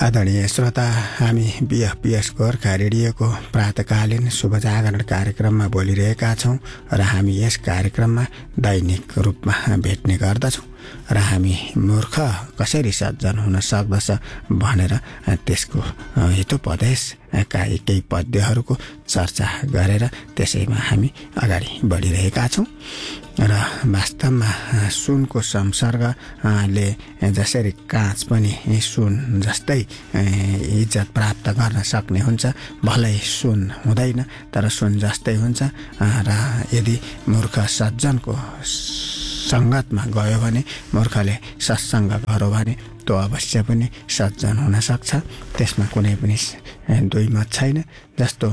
आदरणीय श्रोता, हामी बीएफपीएस गोर्खा रेडियोको प्रातकालीन शुभ जागरण कार्यक्रममा बोलिरहेका छौँ र हामी यस कार्यक्रममा दैनिक रूपमा भेट्ने गर्दछौँ र हामी मूर्ख कसरी सज्जन हुन सक्दछ भनेर त्यसको हितोपदेशका केही पद्यहरूको चर्चा गरेर त्यसैमा हामी अगाडि बढिरहेका छौँ र वास्तवमा सुनको संसर्गले जसरी काँच पनि सुन जस्तै इज्जत प्राप्त गर्न सक्ने हुन्छ, भलै सुन हुँदैन तर सुन जस्तै हुन्छ र यदि मूर्ख सज्जनको सङ्गतमा गयो भने, मूर्खले सत्सङ्ग गर्यो भने त्यो अवश्य पनि सज्जन हुन सक्छ। त्यसमा कुनै पनि दुई मत छैन। जस्तो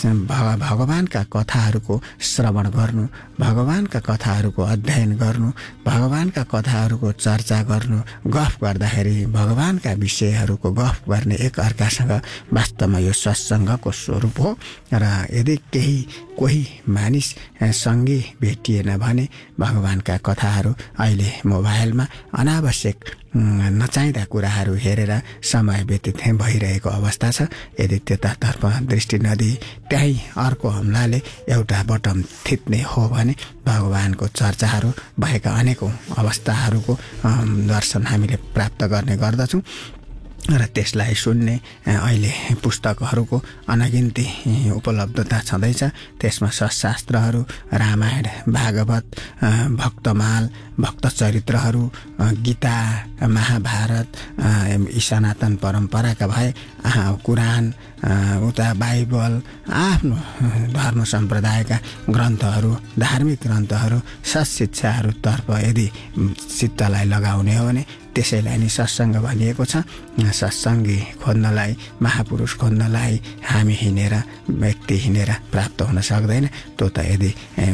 भगवानका कथाहरूको श्रवण गर्नु, भगवानका कथाहरूको अध्ययन गर्नु, भगवानका कथाहरूको चर्चा गर्नु, गफ गर्दाखेरि भगवानका विषयहरूको गफ गर्ने एक अर्कासँग वास्तवमा यो सत्सङ्गको स्वरूप हो। र यदि कोही मानिस सँगै भेटिएन भने भगवानका कथाहरू अहिले मोबाइलमा अनावश्यक नचाहिँदा कुराहरू हेरेर समय व्यतीत भइरहेको अवस्था छ। यदि त्यतातर्फ दृष्टि नदिई त्यही अर्को हमलाले एउटा बटम थिच्ने हो भने भगवानको चर्चाहरू भएका अनेकौँ अवस्थाहरूको दर्शन हामीले प्राप्त गर्ने गर्दछौँ र त्यसलाई सुन्ने अहिले पुस्तकहरूको अनगिन्ती उपलब्धता छँदैछ। त्यसमा सशास्त्रहरू, रामायण, भागवत, भक्तमाल, भक्त चरित्रहरू, गीता, महाभारत, यी सनातन परम्पराका भए कुरान, उता बाइबल, आफ्नो धर्म सम्प्रदायका ग्रन्थहरू, धार्मिक ग्रन्थहरू, सत्शिक्षाहरूतर्फ यदि चित्तलाई लगाउने हो भने त्यसैलाई नै सत्सङ्ग भनिएको छ। सत्सङ्गी खोज्नलाई, महापुरुष खोज्नलाई हामी हिँडेर, व्यक्ति हिँडेर प्राप्त हुन सक्दैन। त्यो त यदि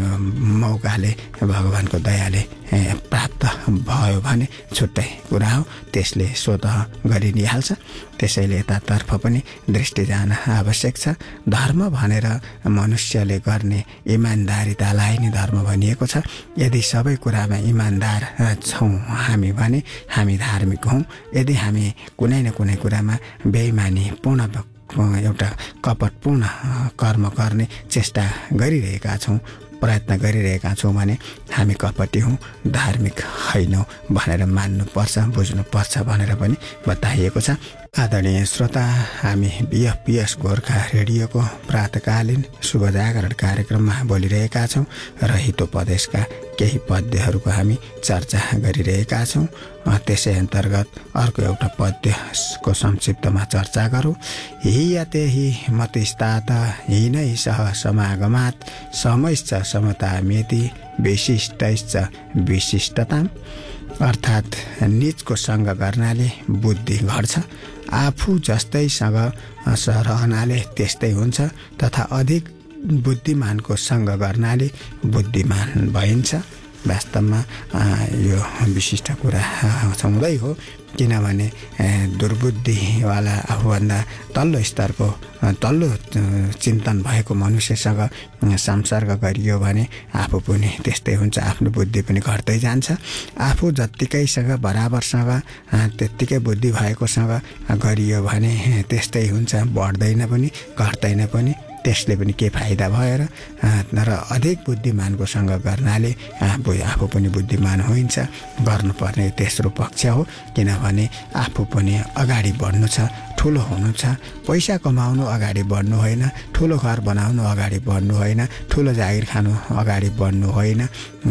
मौकाले, भगवानको दयाले प्राप्त भयो भने छुट्टै कुरा हो, त्यसले स्वतः गरि नै हाल्छ। त्यसैले यतातर्फ पनि दृष्टि जान आवश्यक छ। धर्म भनेर मनुष्यले गर्ने इमान्दारितालाई नै धर्म भनिएको छ। यदि सबै कुरामा इमान्दार छौँ हामी भने हामी धार्मिक हौँ। यदि हामी कुनै न कुनै कुरामा बेइमानीपूर्ण एउटा कपटपूर्ण कर्म गर्ने चेष्टा गरिरहेका छौँ, प्रयत्न गरिरहेका छौँ भने हामी कपटी हौँ, धार्मिक होइनौँ भनेर मान्नुपर्छ, बुझ्नुपर्छ भनेर पनि बताइएको छ। आदरणीय श्रोता, हामी बीएफपीएस गोर्खा रेडियोको प्रातकालीन शुभ जागरण कार्यक्रममा बोलिरहेका छौँ र हितोपदेशका केही पद्यहरूको हामी चर्चा गरिरहेका छौँ। त्यसै अन्तर्गत अर्को एउटा पद्यको संक्षिप्तमा चर्चा गरौँ। हियते हि मतिस्तात हिनै सह समागमात् समैश्च समता मेति विशिष्टैश्च विशिष्टताम्। अर्थात् निजको सङ्ग गर्नाले बुद्धि घट्छ, आफू जस्तैसँग रहनाले त्यस्तै हुन्छ, तथा अधिक बुद्धिमानको सङ्ग गर्नाले बुद्धिमान भइन्छ। वास्तवमा यो विशिष्ट कुरा हुँदै हो, किनभने दुर्बुद्धिवाला आफूभन्दा तल्लो स्तरको तल्लो चिन्तन भएको मनुष्यसँग संसर्ग गरियो भने आफू पनि त्यस्तै हुन्छ, आफ्नो बुद्धि पनि घट्दै जान्छ। आफू जत्तिकैसँग बराबरसँग त्यत्तिकै बुद्धि भएकोसँग गरियो भने त्यस्तै हुन्छ, बढ्दैन पनि घट्दैन पनि, त्यसले पनि के फाइदा भएर र अधिक बुद्धिमानको सँग गर्नाले आफू पनि बुद्धिमान होइन्छ। गर्नुपर्ने तेस्रो पक्ष हो, किनभने आफू पनि अगाडि बढ्नु छ, ठुलो हुनु छ। पैसा कमाउनु अगाडि बढ्नु होइन, ठुलो घर बनाउनु अगाडि बढ्नु होइन, ठुलो जागिर खानु अगाडि बढ्नु होइन,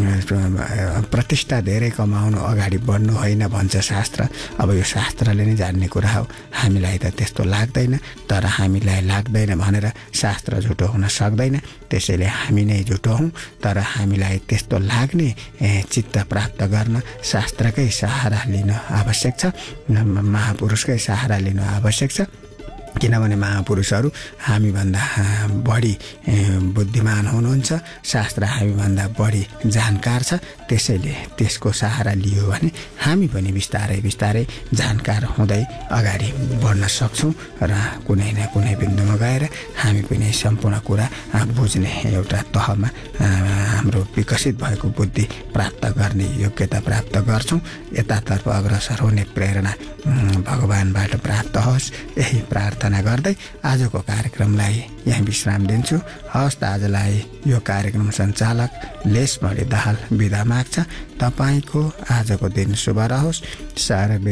प्रतिष्ठा धेरै कमाउनु अगाडि बढ्नु होइन भन्छ शास्त्र। अब यो शास्त्रले नै जान्ने कुरा हो, हामीलाई त त्यस्तो लाग्दैन। तर हामीलाई लाग्दैन भनेर शास्त्र झुटो हुन सक्दैन। त्यसैले हामी नै झुटो हौँ, तर हामीलाई त्यस्तो लाग्ने चित्त प्राप्त गर्न शास्त्रकै सहारा लिन आवश्यक छ, महापुरुषकै सहारा लिनु आवश्यक छ। किनभने महापुरुषहरू हामीभन्दा बढी बुद्धिमान हुनुहुन्छ, शास्त्र हामीभन्दा बढी जानकार छ। त्यसैले त्यसको सहारा लियो भने हामी पनि बिस्तारै बिस्तारै जानकार हुँदै अगाडि बढ्न सक्छौँ र कुनै न कुनै बिन्दुमा गएर हामी पनि सम्पूर्ण कुरा बुझ्ने एउटा तहमा हाम्रो विकसित भएको बुद्धि प्राप्त गर्ने योग्यता प्राप्त गर्छौँ। यतातर्फ अग्रसर हुने प्रेरणा भगवानबाट प्राप्त होस्, यही प्रार्थना गर्दै आजको कार्यक्रमलाई यहाँ विश्राम दिन्छु। हवस् त, आजलाई यो कार्यक्रम सञ्चालक लेसमणि दाहाल बिदा माग्छ। तपाईँको आजको दिन शुभ रहोस्।